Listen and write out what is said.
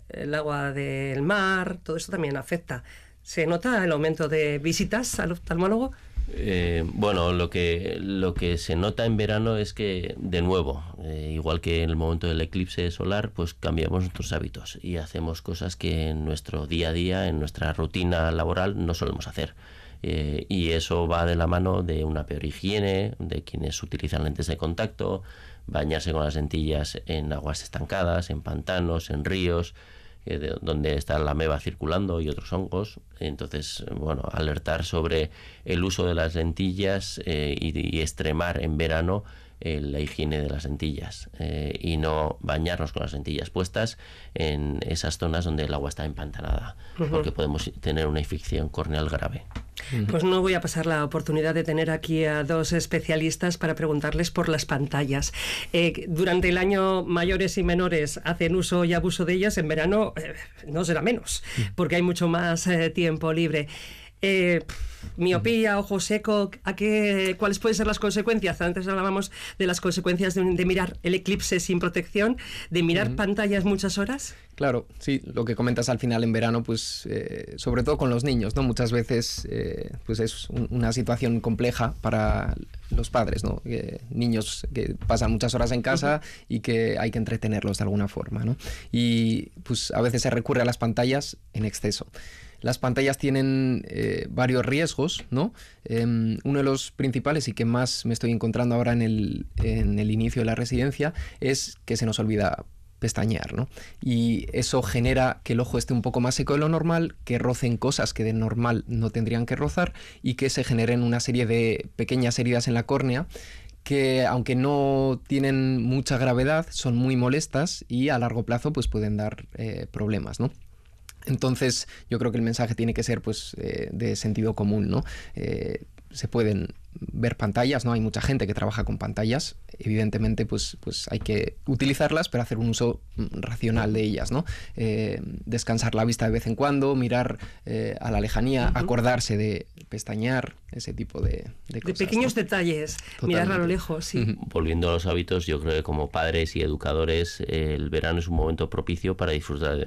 el agua del mar, todo eso también afecta. ¿Se nota el aumento de visitas al oftalmólogo? Bueno, lo que se nota en verano es que, de nuevo, igual que en el momento del eclipse solar, pues cambiamos nuestros hábitos y hacemos cosas que en nuestro día a día, en nuestra rutina laboral, no solemos hacer. Y eso va de la mano de una peor higiene, de quienes utilizan lentes de contacto, bañarse con las lentillas en aguas estancadas, en pantanos, en ríos, donde está la ameba circulando y otros hongos. Entonces, bueno, alertar sobre el uso de las lentillas y extremar en verano la higiene de las lentillas y no bañarnos con las lentillas puestas en esas zonas donde el agua está empantanada, porque podemos tener una infección corneal grave. Pues no voy a pasar la oportunidad de tener aquí a dos especialistas para preguntarles por las pantallas. Durante el año mayores y menores hacen uso y abuso de ellas, en verano no será menos, porque hay mucho más tiempo libre. Miopía, ojo seco, ¿cuáles pueden ser las consecuencias? Antes hablábamos de las consecuencias de mirar el eclipse sin protección, de mirar pantallas muchas horas. Claro, sí, lo que comentas al final en verano, pues sobre todo con los niños, ¿no? Muchas veces pues es una situación compleja para los padres, ¿no? Niños que pasan muchas horas en casa y que hay que entretenerlos de alguna forma, ¿no? Y pues a veces se recurre a las pantallas en exceso. Las pantallas tienen varios riesgos, ¿no? Uno de los principales y que más me estoy encontrando ahora en el inicio de la residencia es que se nos olvida pestañear, ¿no? Y eso genera que el ojo esté un poco más seco de lo normal, que rocen cosas que de normal no tendrían que rozar y que se generen una serie de pequeñas heridas en la córnea que, aunque no tienen mucha gravedad, son muy molestas y a largo plazo pues pueden dar problemas, ¿no? Entonces, yo creo que el mensaje tiene que ser pues de sentido común, ¿no? Se pueden ver pantallas, ¿no? Hay mucha gente que trabaja con pantallas. Evidentemente, pues hay que utilizarlas, pero hacer un uso racional de ellas, ¿no? Descansar la vista de vez en cuando, mirar a la lejanía, acordarse de pestañear, ese tipo de cosas. De pequeños, ¿no? Detalles, totalmente. Mirar a lo lejos, sí. Volviendo a los hábitos, yo creo que como padres y educadores, el verano es un momento propicio para disfrutar